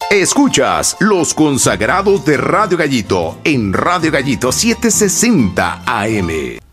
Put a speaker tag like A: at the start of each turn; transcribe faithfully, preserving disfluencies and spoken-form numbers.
A: Escuchas Los Consagrados de Radio Gallito en Radio Gallito setecientos sesenta A M.